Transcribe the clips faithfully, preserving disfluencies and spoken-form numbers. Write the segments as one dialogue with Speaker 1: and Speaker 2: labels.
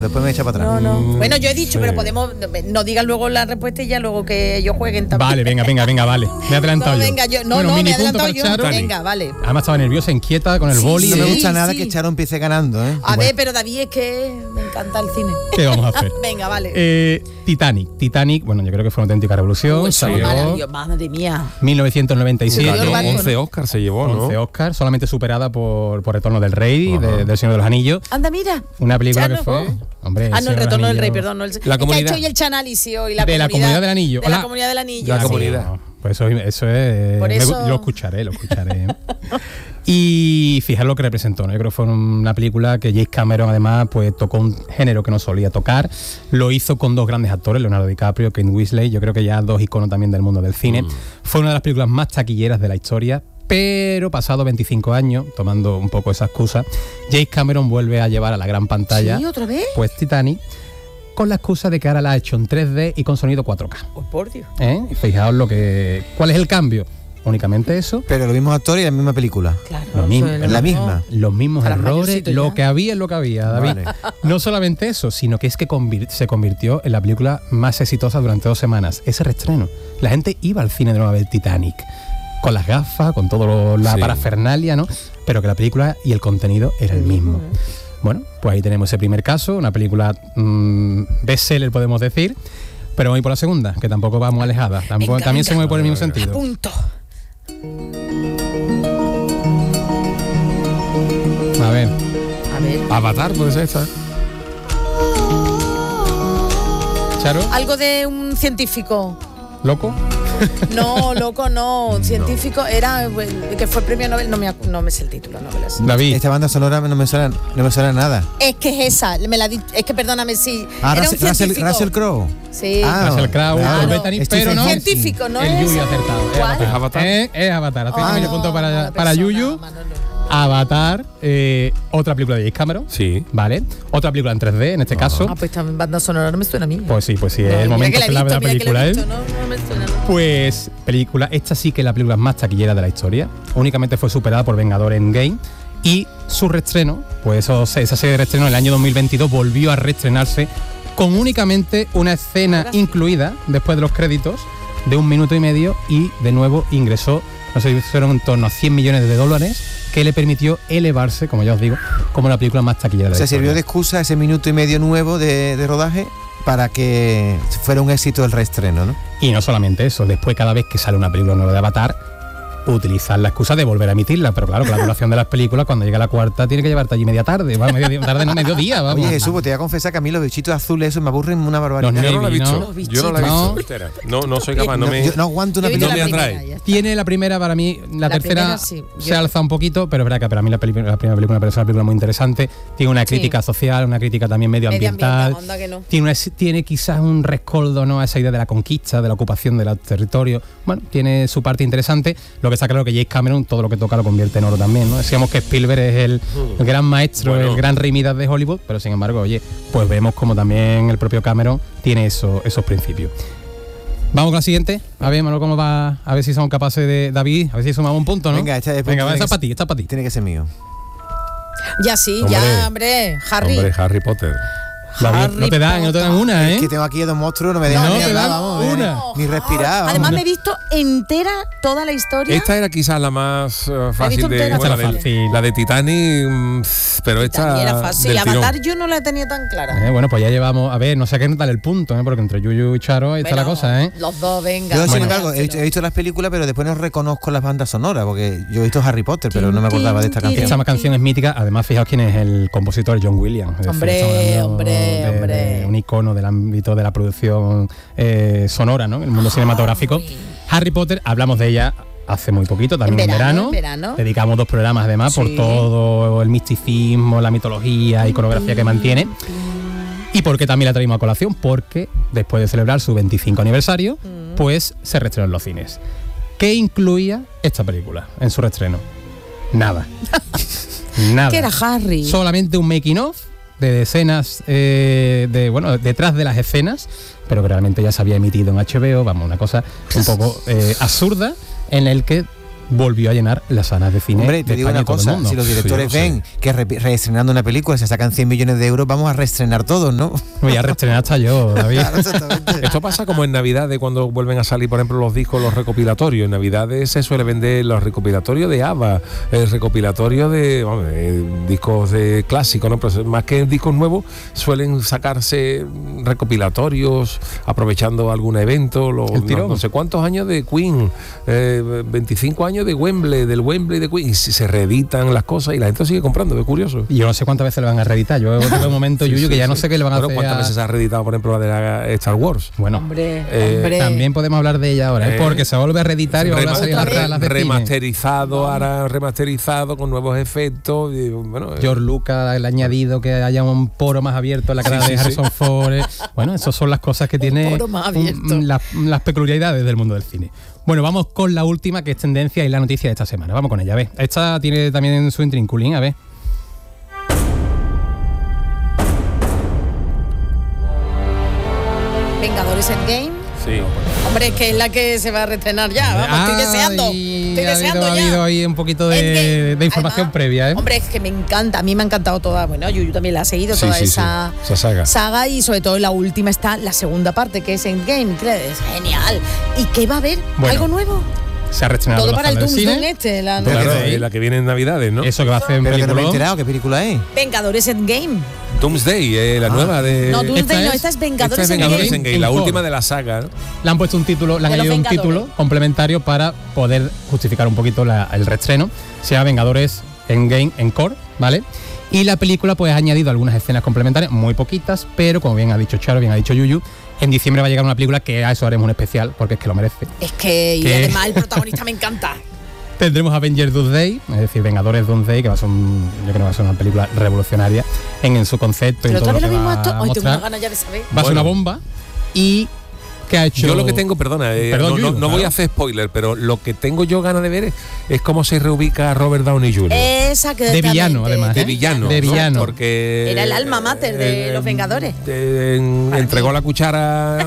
Speaker 1: Después me echa para
Speaker 2: No,
Speaker 1: atrás.
Speaker 2: no.
Speaker 3: Mm,
Speaker 2: Bueno, yo he dicho,
Speaker 3: sí.
Speaker 2: pero podemos. No digan luego la respuesta y ya luego que ellos jueguen también.
Speaker 4: Vale, venga, venga, venga, vale. Me he adelantado
Speaker 2: No,
Speaker 4: yo.
Speaker 2: venga, yo. No,
Speaker 4: Bueno,
Speaker 2: no, me
Speaker 4: mini
Speaker 2: he
Speaker 4: punto
Speaker 2: adelantado
Speaker 4: para
Speaker 2: yo.
Speaker 4: Charo.
Speaker 2: Venga, vale.
Speaker 4: Además estaba nerviosa, inquieta con el
Speaker 2: Sí,
Speaker 4: boli.
Speaker 1: No me
Speaker 2: sí.
Speaker 1: gusta nada
Speaker 2: sí.
Speaker 1: que Charo empiece ganando, ¿eh?
Speaker 2: A ver, pero David, es que me encanta el cine.
Speaker 4: ¿Qué vamos a hacer?
Speaker 2: Venga, vale.
Speaker 4: Eh, Titanic. Titanic, bueno, yo creo que fue una auténtica revolución.
Speaker 2: Uy,
Speaker 4: Salió
Speaker 2: madre, madre mía.
Speaker 4: mil novecientos noventa y siete.
Speaker 2: Señor Barco,
Speaker 3: once Oscars se llevó, ¿no?
Speaker 4: once Oscars, solamente superada por, por Retorno del Rey,
Speaker 3: Ajá.
Speaker 4: de- del Señor de los Anillos.
Speaker 2: Anda, mira.
Speaker 4: Una película
Speaker 2: Chano.
Speaker 4: que fue. Hombre,
Speaker 2: Ah, no, el
Speaker 4: Señor de los
Speaker 2: retorno del rey,
Speaker 4: Anillos.
Speaker 2: perdón. No, el,
Speaker 3: La
Speaker 2: es que ha
Speaker 3: comunidad.
Speaker 2: hecho hoy el chanálisis hoy. La
Speaker 4: De la
Speaker 2: comunidad,
Speaker 4: Comunidad del Anillo.
Speaker 2: De la
Speaker 4: Hola.
Speaker 2: comunidad del anillo.
Speaker 3: La
Speaker 2: sí.
Speaker 3: comunidad.
Speaker 4: No, pues eso, eso es.
Speaker 2: Por
Speaker 4: me
Speaker 2: eso-
Speaker 4: gu- yo lo escucharé, lo escucharé. Y fijar lo que representó, ¿no? Yo creo que fue una película que James Cameron además pues tocó un género que no solía tocar. Lo hizo con dos grandes actores, Leonardo DiCaprio, Kate Winslet, yo creo que ya dos iconos también del mundo del cine.
Speaker 3: Mm.
Speaker 4: Fue una de las películas más taquilleras de la historia. Pero pasado veinticinco años, tomando un poco esa excusa, James Cameron vuelve a llevar a la gran pantalla
Speaker 2: ¿Sí, otra vez?
Speaker 4: pues Titanic, con la excusa de que ahora la ha hecho en tres D y con sonido cuatro K.
Speaker 2: Oh, por Dios.
Speaker 4: ¿Eh? Y fijaos lo que. ¿Cuál es el cambio? Únicamente eso.
Speaker 1: Pero los mismos actores y la misma película.
Speaker 2: Claro.
Speaker 4: Lo mismo,
Speaker 2: eso es
Speaker 1: la
Speaker 2: mismo.
Speaker 1: misma.
Speaker 4: Los mismos
Speaker 2: Para
Speaker 4: errores,
Speaker 2: mayorcito
Speaker 4: lo
Speaker 2: ya.
Speaker 4: que había es lo que había, David.
Speaker 1: Vale.
Speaker 4: No solamente eso, sino que es que convir- se convirtió en la película más exitosa durante dos semanas. Ese reestreno. La gente iba al cine de nuevo a ver Titanic. Con las gafas, con todo la
Speaker 3: Sí.
Speaker 4: parafernalia, ¿no? Pero que la película y el contenido era el mismo. Bueno, pues ahí tenemos ese primer caso, una película mmm, bestseller, podemos decir. Pero voy por la segunda, que tampoco va muy alejada. Tampoco,
Speaker 2: Venga,
Speaker 4: también
Speaker 2: venga.
Speaker 4: se mueve por el mismo
Speaker 2: A
Speaker 4: sentido.
Speaker 2: punto.
Speaker 4: A ver.
Speaker 2: A ver.
Speaker 3: Avatar, puede ser esta.
Speaker 4: Charo,
Speaker 2: Algo de un científico.
Speaker 4: loco.
Speaker 2: No, loco, no. Un científico era eh, que fue premio Nobel. No me, acu- no me sé el título, no me lo sé.
Speaker 4: David.
Speaker 1: Esta banda sonora no me suena, no me suena nada.
Speaker 2: Es que es esa. Me la di- es que perdóname, sí.
Speaker 1: Ah,
Speaker 2: era un
Speaker 1: Russell, Russell,
Speaker 2: científico.
Speaker 1: Russell Crowe.
Speaker 2: Sí.
Speaker 1: Ah,
Speaker 4: Russell Crowe,
Speaker 1: claro.
Speaker 4: Paul Bettany,
Speaker 1: Stephen
Speaker 4: pero no.
Speaker 1: Hawking.
Speaker 2: Científico, ¿no
Speaker 4: El
Speaker 2: es?
Speaker 4: Yuyu acertado. Es
Speaker 2: ¿Cuál?
Speaker 4: Avatar.
Speaker 3: ¿Es Avatar?
Speaker 4: Eh, es Avatar. Hace
Speaker 2: Ah,
Speaker 4: medio
Speaker 2: no,
Speaker 4: punto para,
Speaker 2: mala
Speaker 4: para
Speaker 2: persona,
Speaker 4: Yuyu.
Speaker 2: Manolo.
Speaker 4: Avatar, eh, otra película de James Cameron.
Speaker 3: Sí.
Speaker 4: Vale. Otra película en tres D, en este caso.
Speaker 2: Ah, pues esta banda sonora no me suena a mí.
Speaker 4: Pues sí, pues sí,
Speaker 2: No,
Speaker 4: es el
Speaker 2: mira
Speaker 4: momento
Speaker 2: que la he
Speaker 4: clave de la
Speaker 2: visto, mira que la
Speaker 4: película,
Speaker 2: he
Speaker 4: ¿eh?
Speaker 2: visto, No, no me suena, no.
Speaker 4: Pues película, esta sí que es la película más taquillera de la historia. Únicamente fue superada por Vengador Endgame. Y su reestreno, pues eso, esa serie de reestreno en el año dos mil veintidós volvió a reestrenarse con únicamente una escena
Speaker 2: Ahora sí.
Speaker 4: incluida después de los créditos de un minuto y medio y de nuevo ingresó, no sé si fueron en torno a cien millones de dólares, que le permitió elevarse, como ya os digo, como la película más taquillera de
Speaker 1: O
Speaker 4: la
Speaker 1: sea,
Speaker 4: historia.
Speaker 1: sirvió de excusa ese minuto y medio nuevo de, de rodaje para que fuera un éxito el reestreno, ¿no?
Speaker 4: Y no solamente eso, después cada vez que sale una película nueva de Avatar, utilizar la excusa de volver a emitirla, pero claro, con la duración de las películas, cuando llega la cuarta, tiene que llevarte allí media tarde, va, media tarde, no, mediodía, vamos.
Speaker 1: Oye, Jesús, pues te voy a confesar que a mí los bichitos azules esos me aburren una barbaridad.
Speaker 4: Los
Speaker 3: Yo no la he
Speaker 4: Navy,
Speaker 3: visto.
Speaker 4: ¿no?
Speaker 3: Yo no la he
Speaker 4: No.
Speaker 3: visto entera. No, no soy capaz, no
Speaker 1: No,
Speaker 3: me.
Speaker 1: yo no aguanto una
Speaker 2: Yo he visto
Speaker 1: película.
Speaker 3: No me
Speaker 2: la
Speaker 3: atrae.
Speaker 2: primera, ya está.
Speaker 4: Tiene la primera para mí, la,
Speaker 2: La
Speaker 4: tercera
Speaker 2: primera, sí.
Speaker 4: se
Speaker 2: Yo-
Speaker 4: alza un poquito, pero es verdad que para mí la, peli- la primera película me parece una película muy interesante. Tiene una
Speaker 2: Sí.
Speaker 4: crítica social, una crítica también medioambiental.
Speaker 2: Medioambiental, anda que no.
Speaker 4: Tiene, una- tiene quizás un rescoldo, ¿no?, a esa idea de la conquista, de la ocupación del territorio. Bueno, tiene su parte interesante. Lo que está claro que James Cameron todo lo que toca lo convierte en oro también, ¿no? Decíamos que Spielberg es el, el gran maestro,
Speaker 3: Bueno.
Speaker 4: el gran Rey Midas de Hollywood, pero sin embargo, oye, pues vemos como también el propio Cameron tiene eso, esos principios. Vamos con la siguiente. A ver, Manolo, cómo va. A ver si somos capaces de. David, a ver si sumamos un punto, ¿no?
Speaker 1: Venga, esta es-
Speaker 4: Venga, va,
Speaker 1: tiene
Speaker 4: esta
Speaker 1: que
Speaker 4: para
Speaker 1: ser-
Speaker 4: ti, esta para ti.
Speaker 1: Tiene que ser mío.
Speaker 2: Ya sí,
Speaker 3: Hombre.
Speaker 2: ya, hombre. Harry.
Speaker 3: Hombre, Harry Potter.
Speaker 4: David,
Speaker 2: Harry
Speaker 4: no te dan, no te dan
Speaker 2: Potter.
Speaker 4: una, ¿eh?
Speaker 1: Que tengo aquí a dos monstruos, no me dejan
Speaker 4: No
Speaker 1: ni
Speaker 4: te
Speaker 1: hablar,
Speaker 4: dan
Speaker 1: vamos, eh,
Speaker 4: una.
Speaker 1: ni respirar. vamos.
Speaker 2: Además, me he visto entera toda la historia.
Speaker 3: Esta era quizás la más eh, fácil
Speaker 2: visto
Speaker 3: de.
Speaker 2: entera
Speaker 3: bueno,
Speaker 4: también.
Speaker 3: la, de
Speaker 4: Fácil.
Speaker 3: la de Titanic, mm, pero esta.
Speaker 2: También era fácil.
Speaker 3: del tirón.
Speaker 2: Avatar yo no la tenía tan clara.
Speaker 4: Eh, bueno, pues ya llevamos. A ver, no sé a qué tal el punto, ¿eh? Porque entre Yuyu y Charo ahí está la
Speaker 2: Bueno,
Speaker 4: cosa, ¿eh?
Speaker 2: Los dos, venga.
Speaker 1: Yo, sin
Speaker 4: Bueno.
Speaker 1: embargo, he visto, he visto las películas, pero después no reconozco las bandas sonoras, porque yo he visto Harry Potter, pero no me acordaba de esta
Speaker 2: Tin, tin,
Speaker 1: canción.
Speaker 4: Esta canción es mítica. Además, fijaos quién es el compositor, John Williams. Es decir,
Speaker 2: Hombre,
Speaker 4: estamos hablando
Speaker 2: hombre,
Speaker 4: de-
Speaker 2: hombre.
Speaker 4: de un icono del ámbito de la producción eh, sonora, ¿no? El mundo cinematográfico. Harry Potter, hablamos de ella hace muy poquito, también en verano.
Speaker 2: En verano.
Speaker 4: Dedicamos dos programas además por
Speaker 2: Sí.
Speaker 4: todo el misticismo, la mitología, iconografía que mantiene. ¿Y por qué también la traímos a colación? Porque después de celebrar su veinticinco aniversario, pues se reestrenó en los cines. ¿Qué incluía esta película en su reestreno? Nada. Nada.
Speaker 2: ¿Qué era Harry?
Speaker 4: Solamente un making of de escenas, eh, de bueno, detrás de las escenas, pero que realmente ya se había emitido en H B O, vamos, una cosa un poco eh, absurda, en el que volvió a llenar las salas de cine.
Speaker 1: Hombre, te
Speaker 4: de
Speaker 1: digo
Speaker 4: España
Speaker 1: una
Speaker 4: y todo el
Speaker 1: cosa,
Speaker 4: mundo.
Speaker 1: si los directores
Speaker 3: Sí, yo
Speaker 1: ven que re- reestrenando una película se sacan cien millones de euros, vamos a reestrenar todos, ¿no?
Speaker 4: Voy a reestrenar hasta yo, David.
Speaker 1: Claro, exactamente.
Speaker 3: Esto pasa como en Navidades cuando vuelven a salir, por ejemplo, los discos, los recopilatorios. En Navidades se suele vender los recopilatorios de ABBA, el recopilatorio de vamos, eh, discos de clásicos, ¿no? Pero más que discos nuevos, suelen sacarse recopilatorios aprovechando algún evento. Los,
Speaker 4: El tirón.
Speaker 3: no, no sé cuántos años de Queen, eh, veinticinco años de Wembley, del Wembley de Queen, y se reeditan las cosas y la gente sigue comprando, es curioso.
Speaker 4: Y yo no sé cuántas veces le van a reeditar. Yo tengo un momento,
Speaker 3: Sí,
Speaker 4: Yuyu,
Speaker 3: sí,
Speaker 4: que ya
Speaker 3: sí.
Speaker 4: no sé qué le van a
Speaker 3: Bueno,
Speaker 4: hacer.
Speaker 3: ¿cuántas
Speaker 4: a-
Speaker 3: veces se ha reeditado, por ejemplo, la de la Star Wars?
Speaker 4: Bueno,
Speaker 2: Hombre,
Speaker 3: Eh,
Speaker 2: hombre.
Speaker 4: también podemos hablar de ella ahora, ¿eh?
Speaker 3: Eh,
Speaker 4: porque se va a volver a reeditar y va a volver a salir en las
Speaker 2: Rema-
Speaker 4: salas de cine.
Speaker 3: remasterizado, ahora remasterizado con nuevos efectos. Y, bueno, eh,
Speaker 4: George Lucas le ha añadido que haya un poro más abierto en la cara
Speaker 3: Sí,
Speaker 4: de
Speaker 3: sí,
Speaker 4: Harrison Ford. eh. Bueno, esas son las cosas que tiene
Speaker 2: poro más abierto.
Speaker 4: mm, las, las peculiaridades del mundo del cine. Bueno, vamos con la última, que es tendencia y la noticia de esta semana. Vamos con ella, a ver. Esta tiene también su intrinculín, a ver.
Speaker 2: Vengadores Endgame.
Speaker 3: sí.
Speaker 2: Hombre, es que es la que se va a reestrenar ya. Vamos, estoy deseando.
Speaker 4: y
Speaker 2: Estoy
Speaker 4: ha
Speaker 2: deseando
Speaker 4: habido, ha
Speaker 2: ya.
Speaker 4: habido ahí un poquito de,
Speaker 2: Endgame.
Speaker 4: de información
Speaker 2: Además,
Speaker 4: previa, ¿eh?
Speaker 2: Hombre, es que me encanta. A mí me ha encantado toda. Bueno, Yuyu también la ha seguido,
Speaker 3: Sí,
Speaker 2: toda
Speaker 3: sí,
Speaker 2: esa,
Speaker 3: sí. Esa saga.
Speaker 2: y sobre todo en la última está la segunda parte, que es Endgame. Que es genial. ¿Y qué va a haber?
Speaker 4: Bueno,
Speaker 2: ¿Algo nuevo?
Speaker 4: Se ha reestrenado
Speaker 2: Todo
Speaker 4: en la
Speaker 2: para el
Speaker 4: sala del
Speaker 2: Doomsday
Speaker 4: cine.
Speaker 2: este. La
Speaker 1: Pero
Speaker 3: Claro,
Speaker 1: que de ahí-
Speaker 3: eh, la que viene en Navidades, ¿no?
Speaker 4: Eso que va a hacer un
Speaker 1: Pero que no me he
Speaker 4: película.
Speaker 1: enterado qué película es.
Speaker 2: Vengadores Endgame.
Speaker 3: Doomsday, eh, la
Speaker 1: Ah.
Speaker 3: nueva de.
Speaker 2: No, Doomsday
Speaker 4: esta
Speaker 2: no,
Speaker 4: es-
Speaker 2: esta es Vengadores
Speaker 3: Esta es Vengadores
Speaker 2: Endgame.
Speaker 3: Endgame, la
Speaker 4: En
Speaker 3: última
Speaker 4: Thor.
Speaker 3: de la saga.
Speaker 4: Le han puesto un título, le han
Speaker 2: De los
Speaker 4: añadido un
Speaker 2: Vengadores.
Speaker 4: título complementario para poder justificar un poquito la- el reestreno. Se llama Vengadores Endgame Encore, ¿vale? Y la película pues ha añadido algunas escenas complementarias, muy poquitas, pero como bien ha dicho Charo, bien ha dicho Yuyu, en diciembre va a llegar una película que a eso haremos un especial, porque es que lo merece.
Speaker 2: Es que, y
Speaker 4: ¿Qué?
Speaker 2: además el protagonista me encanta.
Speaker 4: Tendremos Avengers Doomsday, es decir, Vengadores Doomsday, que va a ser un, yo creo que va a ser una película revolucionaria en, en su concepto y en
Speaker 2: Pero
Speaker 4: todo
Speaker 2: otra
Speaker 4: lo
Speaker 2: vez
Speaker 4: que
Speaker 2: lo mismo
Speaker 4: va
Speaker 2: acto.
Speaker 4: a
Speaker 2: Hoy tengo una
Speaker 4: mostrar.
Speaker 2: gana ya de saber.
Speaker 4: Va a ser una
Speaker 3: Bueno.
Speaker 4: bomba y que ha hecho...
Speaker 3: Yo lo que tengo, perdona, eh,
Speaker 4: Perdón,
Speaker 3: no, no-
Speaker 4: Yuyu,
Speaker 3: no voy
Speaker 4: claro.
Speaker 3: a hacer spoiler, pero lo que tengo yo ganas de ver es, es cómo se reubica Robert Downey junior
Speaker 2: Esa que
Speaker 4: De villano, además,
Speaker 3: de
Speaker 4: ¿eh?
Speaker 3: villano.
Speaker 4: De
Speaker 3: ¿no?
Speaker 4: villano.
Speaker 3: Porque.
Speaker 2: Era el alma mater de
Speaker 3: eh,
Speaker 2: los Vengadores.
Speaker 3: de- en-
Speaker 2: Para
Speaker 3: entregó
Speaker 2: mí.
Speaker 3: la cuchara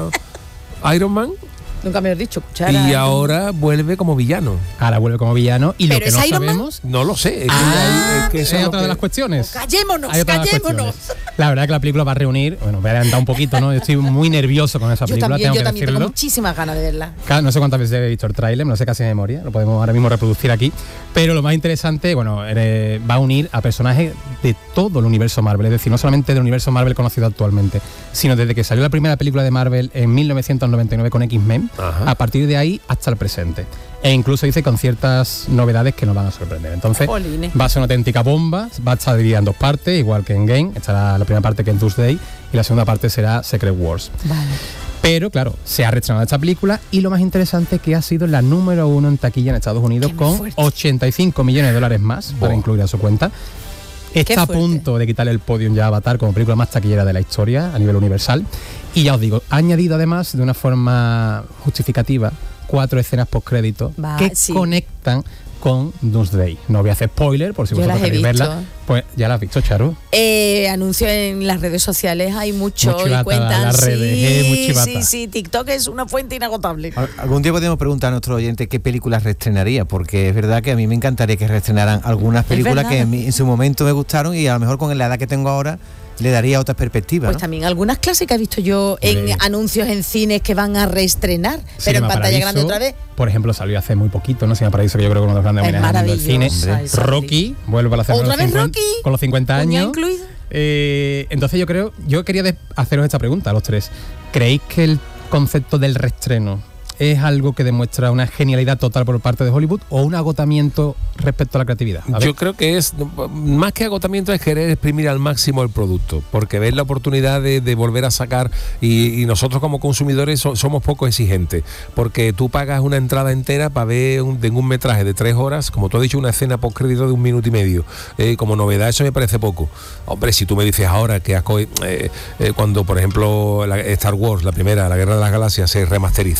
Speaker 3: a Iron Man
Speaker 2: Nunca me has dicho, cuchara.
Speaker 3: y ahora vuelve como villano.
Speaker 4: Ahora vuelve como villano y lo
Speaker 2: ¿Pero
Speaker 4: que
Speaker 2: es
Speaker 4: no
Speaker 2: Iron Man?
Speaker 4: sabemos...
Speaker 3: No lo sé. Es que,
Speaker 4: Ah,
Speaker 3: es que eso
Speaker 4: es
Speaker 3: es lo
Speaker 4: otra de
Speaker 3: que-
Speaker 4: las cuestiones.
Speaker 2: Callémonos,
Speaker 4: Hay otra de las
Speaker 2: callémonos.
Speaker 4: cuestiones. La verdad que la película va a reunir, bueno, voy a adelantar un poquito, ¿no? Yo estoy muy nervioso con esa
Speaker 2: Yo
Speaker 4: película,
Speaker 2: también,
Speaker 4: tengo
Speaker 2: yo
Speaker 4: que
Speaker 2: también tengo
Speaker 4: decirlo.
Speaker 2: muchísimas ganas de verla.
Speaker 4: Ca- No sé cuántas veces he visto el tráiler, no sé casi de memoria, lo podemos ahora mismo reproducir aquí. Pero lo más interesante, bueno, eh, va a unir a personajes de todo el universo Marvel, es decir, no solamente del universo Marvel conocido actualmente, sino desde que salió la primera película de Marvel en mil novecientos noventa y nueve con X-Men,
Speaker 3: Ajá.
Speaker 4: a partir de ahí hasta el presente. E incluso dice con ciertas novedades que nos van a sorprender. Entonces,
Speaker 2: Jolines.
Speaker 4: va a ser una auténtica bomba, va a estar dividida en dos partes, igual que en Game. Estará la primera parte que es Doomsday y la segunda parte será Secret Wars.
Speaker 2: Vale.
Speaker 4: Pero claro, se ha reestrenado esta película y lo más interesante es que ha sido la número uno en taquilla en Estados Unidos
Speaker 2: Qué
Speaker 4: con
Speaker 2: fuerte.
Speaker 4: ochenta y cinco millones de dólares más para
Speaker 3: Buah.
Speaker 4: incluir a su cuenta. Está a
Speaker 2: fuerte.
Speaker 4: punto de quitarle el podium ya a Avatar como película más taquillera de la historia a nivel universal. Y ya os digo, ha añadido además de una forma justificativa cuatro escenas postcréditos
Speaker 2: Va,
Speaker 4: que
Speaker 2: sí.
Speaker 4: conectan con Doomsday. No voy a hacer spoiler por si
Speaker 2: Yo
Speaker 4: vosotros
Speaker 2: las he
Speaker 4: queréis
Speaker 2: visto.
Speaker 4: verla. Pues ya la has visto, Charo.
Speaker 2: Eh, anuncio en las redes sociales, hay mucho
Speaker 4: Muy
Speaker 2: y
Speaker 4: chivata,
Speaker 2: cuentan.
Speaker 4: las
Speaker 2: sí,
Speaker 4: redes, eh, muy chivata.
Speaker 2: sí, sí, TikTok es una fuente inagotable.
Speaker 1: Al- Algún día podemos preguntar a nuestros oyentes qué películas reestrenaría, porque es verdad que a mí me encantaría que reestrenaran algunas películas
Speaker 2: verdad.
Speaker 1: que en, mi- en su momento me gustaron y a lo mejor con la edad que tengo ahora le daría otras perspectivas.
Speaker 2: Pues
Speaker 1: ¿no?
Speaker 2: también algunas clásicas he visto yo en
Speaker 4: Sí.
Speaker 2: anuncios en cines que van a reestrenar, pero en
Speaker 4: Cinema
Speaker 2: pantalla
Speaker 4: Paradiso,
Speaker 2: grande otra vez.
Speaker 4: Por ejemplo, salió hace muy poquito, ¿no? Cinema Paradiso, que yo creo que uno de los grandes
Speaker 2: Es
Speaker 4: homenajes del cine.
Speaker 2: maravillosa esa
Speaker 4: Rocky, vuelve a la cena
Speaker 2: ¿Otra
Speaker 4: con los
Speaker 2: vez
Speaker 4: cincuenta
Speaker 2: Rocky?
Speaker 4: con los cincuenta
Speaker 2: ¿Uña
Speaker 4: años.
Speaker 2: incluida?
Speaker 4: Eh, entonces yo creo, yo quería de- haceros esta pregunta a los tres. ¿Creéis que el concepto del reestreno es algo que demuestra una genialidad total por parte de Hollywood o un agotamiento respecto a la creatividad? A ver.
Speaker 3: Yo creo que es, más que agotamiento, es querer exprimir al máximo el producto, porque ves la oportunidad de, de volver a sacar y, y nosotros como consumidores so- somos poco exigentes, porque tú pagas una entrada entera para ver un, de un metraje de tres horas, como tú has dicho, una escena post crédito de un minuto y medio. Eh, como novedad eso me parece poco. Hombre, si tú me dices ahora que has co- eh, eh, cuando, por ejemplo, la Star Wars, la primera, la Guerra de las Galaxias, se remasterizó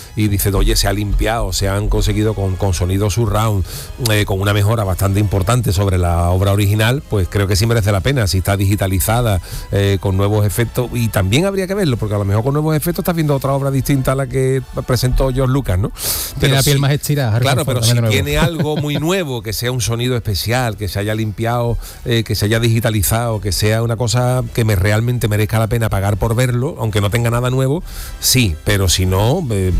Speaker 3: y dices, oye, se ha limpiado, se han conseguido con, con sonido surround, eh, con una mejora bastante importante sobre la obra original, pues creo que sí merece la pena. Si está digitalizada, eh, con nuevos efectos, y también habría que verlo, porque a lo mejor con nuevos efectos estás viendo otra obra distinta a la que presentó George Lucas, ¿no?
Speaker 4: Tiene la piel
Speaker 3: si,
Speaker 4: más estirada.
Speaker 3: Claro, pero si tiene algo muy nuevo, que sea un sonido especial, que se haya limpiado, eh, que se haya digitalizado, que sea una cosa que me realmente merezca la pena pagar por verlo, aunque no tenga nada nuevo, sí, pero si no, eh,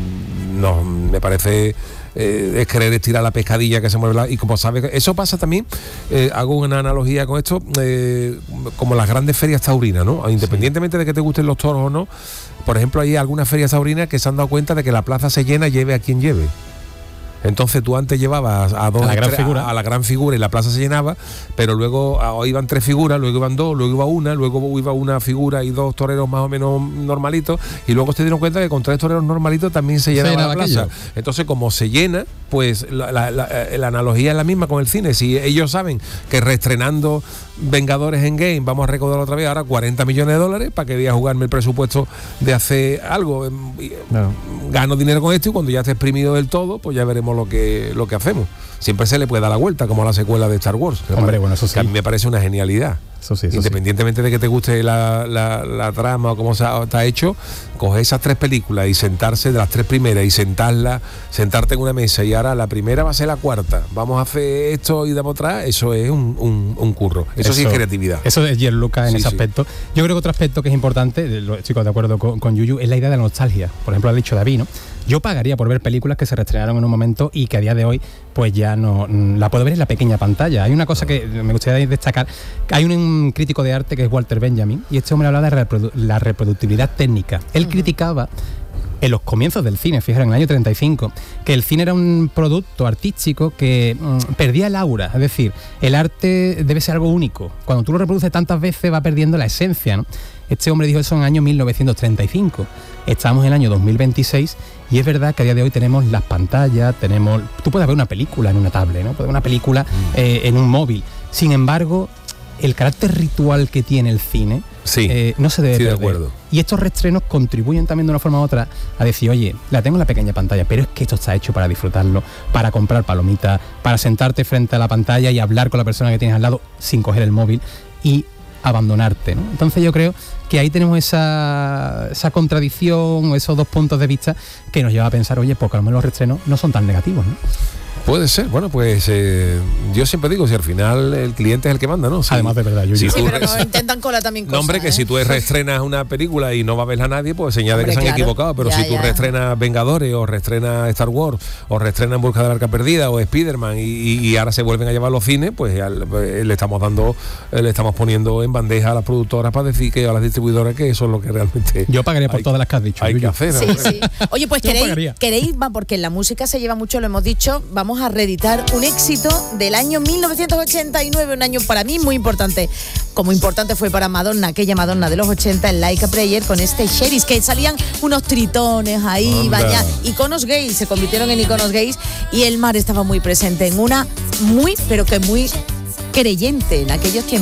Speaker 3: no, me parece... Eh, es querer estirar la pescadilla que se mueve la, y como sabes, eso pasa también, eh, hago una analogía con esto, eh, como las grandes ferias taurinas, ¿no? Independientemente de que te gusten los toros o no, por ejemplo, hay algunas ferias taurinas que se han dado cuenta de que la plaza se llena, lleve a quien lleve. Entonces tú antes llevabas a dos
Speaker 4: a la, gran
Speaker 3: tre-
Speaker 4: figura.
Speaker 3: A, a la gran figura y la plaza se llenaba, pero luego a, iban tres figuras, luego iban dos, luego iba una, luego iba una figura y dos toreros más o menos normalitos, y luego se dieron cuenta que con tres toreros normalitos también se llenaba, se llenaba la plaza. Aquello. Entonces, como se llena, pues la, la, la, la analogía es la misma con el cine. Si ellos saben que reestrenando Vengadores Endgame vamos a recaudar otra vez ahora cuarenta millones de dólares para que vaya a jugarme el presupuesto de hacer algo, no. Gano dinero con esto, y cuando ya esté exprimido del todo, pues ya veremos lo que lo que hacemos. Siempre se le puede dar la vuelta, como a la secuela de Star Wars.
Speaker 4: Hombre,
Speaker 3: parece,
Speaker 4: bueno, eso sí.
Speaker 3: Que a mí me parece una genialidad.
Speaker 4: Eso sí, eso
Speaker 3: Independientemente
Speaker 4: sí.
Speaker 3: de que te guste la, la, la trama o cómo se ha, está hecho, coger esas tres películas y sentarse de las tres primeras y sentarlas, sentarte en una mesa, y ahora la primera va a ser la cuarta, vamos a hacer esto y de por atrás, eso es un, un, un curro. Eso, eso sí es creatividad.
Speaker 4: Eso es George Lucas en sí, ese sí. aspecto. Yo creo que otro aspecto que es importante, los chicos de acuerdo con, con Yuyu, es la idea de la nostalgia. Por ejemplo, ha dicho David, ¿no? Yo pagaría por ver películas que se reestrenaron en un momento y que a día de hoy pues ya no la puedo ver en la pequeña pantalla. Hay una cosa que me gustaría destacar. Hay un, un crítico de arte que es Walter Benjamin, y este hombre habla de reprodu- la reproductibilidad técnica. Él uh-huh. criticaba en los comienzos del cine, fijaros, en el año treinta y cinco, que el cine era un producto artístico que mmm, perdía el aura. Es decir, el arte debe ser algo único. Cuando tú lo reproduces tantas veces va perdiendo la esencia, ¿no? Este hombre dijo eso en el año mil novecientos treinta y cinco. Estamos en el año dos mil veintiséis y es verdad que a día de hoy tenemos las pantallas, tenemos... Tú puedes ver una película en una tablet, ¿no? Puedes ver una película eh, en un móvil. Sin embargo, el carácter ritual que tiene el cine sí, eh, no se debe
Speaker 3: sí,
Speaker 4: perder.
Speaker 3: De acuerdo.
Speaker 4: Y estos reestrenos contribuyen también de una forma u otra a decir, oye, la tengo en la pequeña pantalla, pero es que esto está hecho para disfrutarlo, para comprar palomitas, para sentarte frente a la pantalla y hablar con la persona que tienes al lado sin coger el móvil y abandonarte, ¿no? Entonces yo creo que ahí tenemos esa, esa contradicción o esos dos puntos de vista que nos lleva a pensar, oye, pues a lo mejor los reestrenos no son tan negativos, ¿no?
Speaker 3: Puede ser, bueno, pues eh, yo siempre digo, si al final el cliente es el que manda, ¿no? Si,
Speaker 4: Además de verdad, yo
Speaker 2: si
Speaker 4: sí,
Speaker 2: pero no intentan colar también cosas.
Speaker 3: No, hombre, que
Speaker 2: ¿eh?
Speaker 3: si tú reestrenas una película y no va a verla nadie, pues señala de que se han claro, equivocado, pero ya, si tú ya. reestrenas Vengadores o reestrenas Star Wars o reestrenas En Busca de la Arca Perdida o Spider-Man y, y, y ahora se vuelven a llevar los cines, pues ya le estamos dando, le estamos poniendo en bandeja a las productoras para decir que a las distribuidoras que eso es lo que realmente
Speaker 4: yo pagaría por
Speaker 3: hay,
Speaker 4: todas las que has dicho.
Speaker 3: Hay
Speaker 4: yo,
Speaker 3: que hacer.
Speaker 2: Sí, sí. Oye, pues queréis, queréis, va, porque en la música se lleva mucho, lo hemos dicho, vamos a reeditar un éxito del año mil novecientos ochenta y nueve, un año para mí muy importante, como importante fue para Madonna, aquella Madonna de los ochenta, en Like a Prayer, con este Cherish, que salían unos tritones ahí, vaya, iconos gays, se convirtieron en iconos gays, y el mar estaba muy presente en una muy, pero que muy creyente en aquellos tiempos.